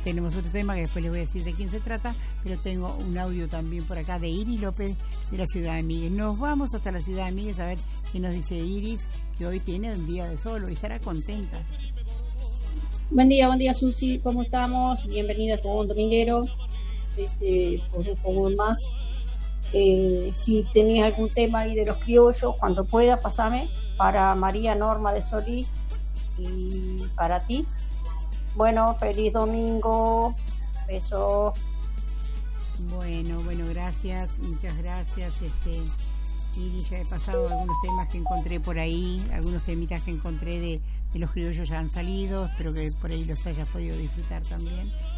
tenemos otro tema que después les voy a decir de quién se trata, pero tengo un audio también por acá de Iris López de la ciudad de Miguel. Nos vamos hasta la ciudad de Miguel a ver qué nos dice Iris, que hoy tiene un día de sol y estará contenta. Buen día Susi, ¿cómo estamos? Bienvenida al Fogón Dominguero, por un fogón más. Si tenías algún tema ahí de los criollos, cuando pueda, pasame, para María Norma de Solís y para ti. Bueno, feliz domingo, besos. Bueno, gracias, muchas gracias. Y ya he pasado algunos temas que encontré por ahí, algunos temitas que encontré de los criollos ya han salido, espero que por ahí los hayas podido disfrutar también.